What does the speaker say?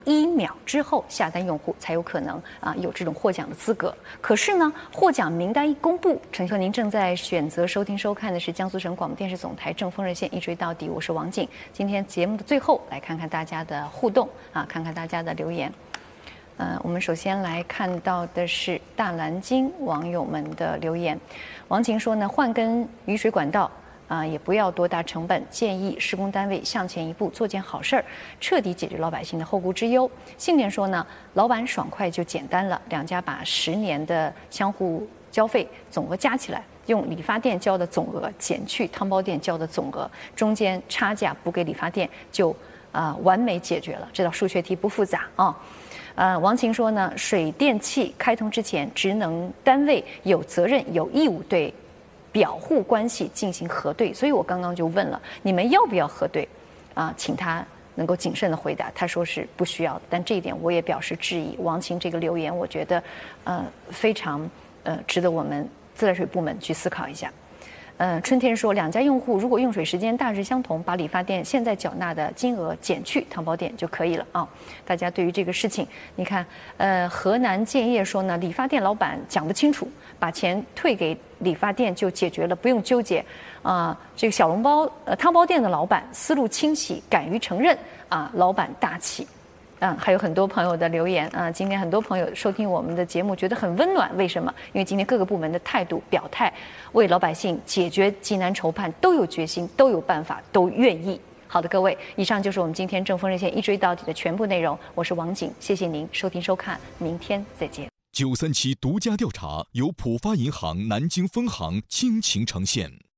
1秒之后下单用户才有可能有这种获奖的资格。可是呢，获奖名单一公布，陈秋您正在选择收听收看的是江苏省广播电视总台正风热线一追到底，我是王景。今天节目的最后，来看看大家的互动看看大家的留言。我们首先来看到的是大蓝鲸网友们的留言。王晴说呢，换根雨水管道。也不要多大成本，建议施工单位向前一步，做件好事儿，彻底解决老百姓的后顾之忧。信念说呢，老板爽快就简单了，两家把10年的相互交费总额加起来，用理发店交的总额减去汤包店交的总额，中间差价补给理发店，就完美解决了。这道数学题不复杂啊。王晴说呢，水电气开通之前，职能单位有责任有义务对表户关系进行核对，所以我刚刚就问了，你们要不要核对？请他能够谨慎的回答。他说是不需要的，但这一点我也表示质疑。王晴这个留言，我觉得非常值得我们自来水部门去思考一下。春天说，两家用户如果用水时间大致相同，把理发店现在缴纳的金额减去汤包店就可以了啊。大家对于这个事情，你看，河南建业说呢，理发店老板讲不清楚，把钱退给理发店就解决了，不用纠结。这个小笼包汤包店的老板思路清晰，敢于承认老板大气。还有很多朋友的留言今天很多朋友收听我们的节目觉得很温暖，为什么？因为今天各个部门的态度表态，为老百姓解决急难愁盼都有决心，都有办法，都愿意。好的，各位，以上就是我们今天正风热线一追到底的全部内容。我是王景，谢谢您收听收看，明天再见。 937独家调查由浦发银行南京分行倾情呈现。